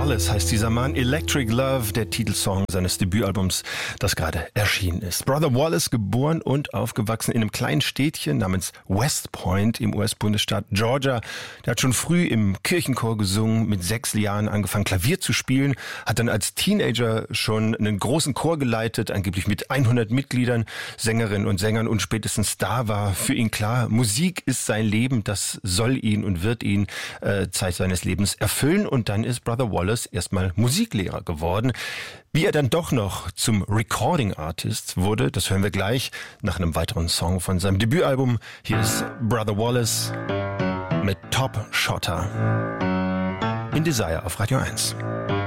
Wallace heißt dieser Mann. Electric Love, der Titelsong seines Debütalbums, das gerade erschienen ist. Brother Wallace, geboren und aufgewachsen in einem kleinen Städtchen namens West Point im US-Bundesstaat Georgia. Der hat schon früh im Kirchenchor gesungen, mit 6 Jahren angefangen Klavier zu spielen, hat dann als Teenager schon einen großen Chor geleitet, angeblich mit 100 Mitgliedern, Sängerinnen und Sängern, und spätestens da war für ihn klar, Musik ist sein Leben, das soll ihn und wird ihn Zeit seines Lebens erfüllen. Und dann ist Brother Wallace erstmal Musiklehrer geworden. Wie er dann doch noch zum Recording Artist wurde, das hören wir gleich nach einem weiteren Song von seinem Debütalbum. Hier ist Brother Wallace mit Top Shotter in Desire auf Radio 1.